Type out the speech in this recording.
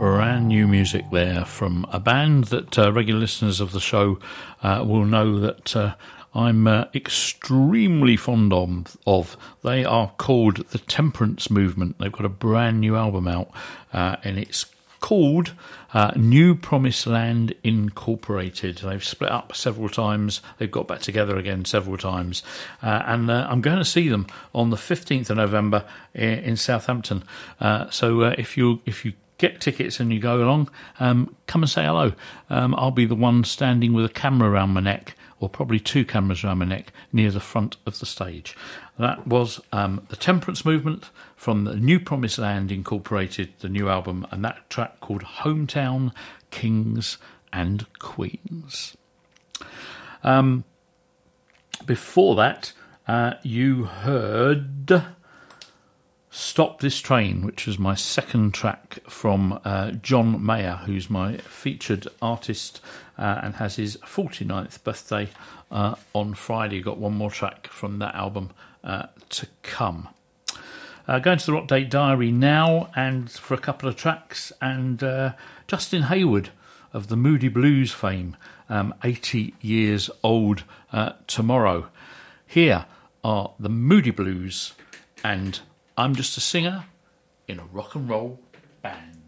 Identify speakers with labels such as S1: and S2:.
S1: Brand new music there from a band that regular listeners of the show will know that I'm extremely fond of. They are called The Temperance Movement. They've got a brand new album out, and it's called New Promised Land Incorporated. They've split up several times. They've got back together again several times. And I'm going to see them on the 15th of November in Southampton. So if you get tickets and you go along, come and say hello. I'll be the one standing with a camera around my neck, or probably two cameras around my neck, near the front of the stage. That was The Temperance Movement from the New Promised Land Incorporated, the new album, and that track called Hometown Kings and Queens. Before that, you heard Stop This Train, which was my second track from John Mayer, who's my featured artist and has his 49th birthday on Friday. Got one more track from that album to come. Going to the Rock Date Diary now, and for a couple of tracks, and Justin Hayward of the Moody Blues fame, 80 years old tomorrow. Here are the Moody Blues, and I'm Just a Singer in a Rock and Roll Band.